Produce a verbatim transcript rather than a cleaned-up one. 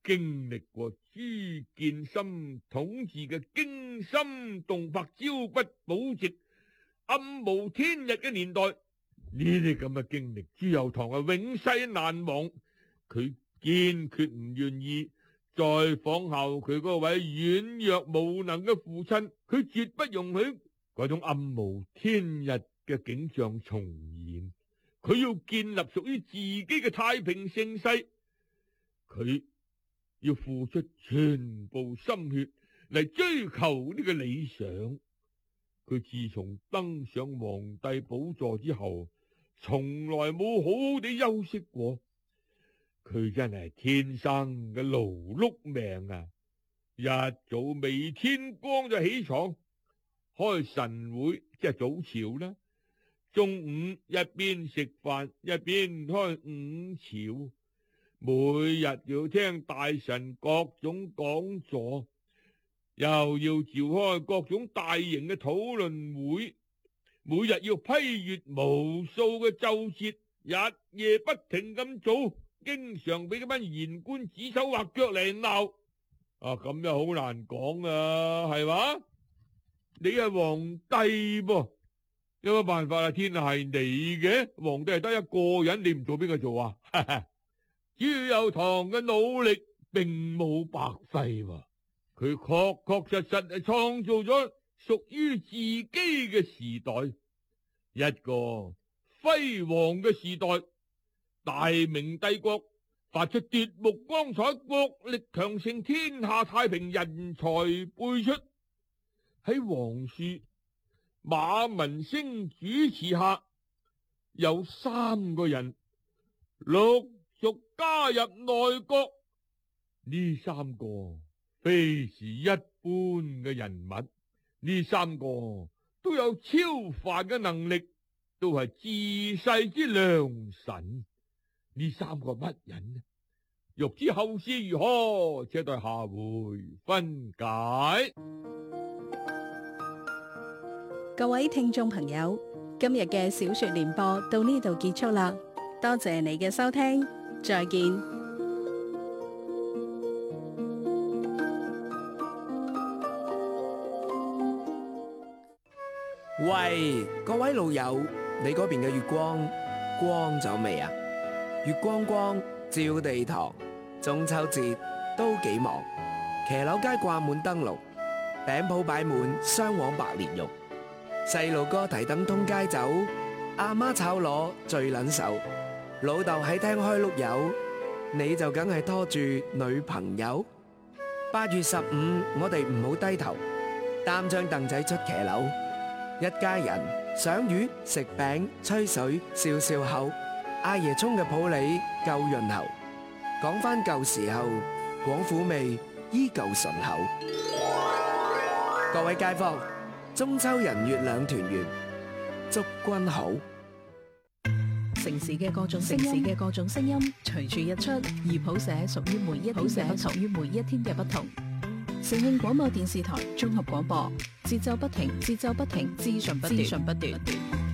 經歷過朱見深統治嘅驚心動魄、朝不保夕、暗無天日嘅年代，呢啲咁嘅經歷，朱佑樘係永世難忘。佢堅決唔願意再仿效佢嗰位軟弱無能嘅父親，佢絕不容許嗰種暗無天日嘅景象重現。佢要建立屬於自己嘅太平盛世，佢要付出全部心血嚟追求呢個理想。佢自從登上皇帝寶座之後，從來冇好好地休息過。佢真係天生嘅勞碌命啊！一早未天光就起床，開晨會即係早朝啦。中午一邊食飯一邊開午朝，每日要聽大臣各種講座，又要召開各種大型嘅討論會，每日要批閱無數嘅奏折，日夜不停咁做，經常俾嗰班言官指手畫腳嚟鬧。啊，咁又好難講啊，係嘛？你係皇帝噃。有乜辦法啊？天下係你嘅，皇帝係得一個人，你唔做邊個做啊？朱佑樘嘅努力並冇白費喎，佢確確實實係創造咗屬於自己嘅時代，一個輝煌嘅時代。大明帝國發出奪目光彩、國力強盛、天下太平、人才輩出。喺皇叔馬文星主持下，有三個人陸續加入內閣。呢三個非是一般嘅人物，呢三個都有超凡嘅能力，都係治世之良臣。呢三個乜人呢？欲知後事如何，且待下回分解。 各位聽眾朋友，今日嘅小說聯播到呢度結束啦，多謝你嘅收聽，再見。 喂，各位老友，你嗰邊嘅月光光咗未啊？月光光照地堂，中秋節都幾忙，騎樓街掛滿燈籠，餅鋪擺滿雙黃白蓮肉。細路哥提燈通街走，阿媽炒螺最撚手，老豆喺廳開碌柚，你就梗係拖住女朋友。八月十五，我哋唔好低頭，擔張凳仔出騎樓，一家人賞月食餅吹水笑笑口，阿爺沖嘅普洱夠潤喉。講返舊時候，廣府味依舊醇厚。各位街坊，中秋人月兩團圓，祝君好。 城市嘅各種聲音，城市嘅各種聲音隨處日出，而譜寫屬於每一譜寫屬於每一天嘅不同。城慶廣播電視台綜合廣播，節奏不停，節奏不停，資訊不斷，資訊不斷。